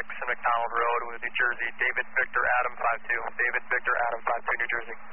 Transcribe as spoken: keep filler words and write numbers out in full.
and McDonald Road with New Jersey. David Victor Adam five two. David Victor Adam five two, New Jersey.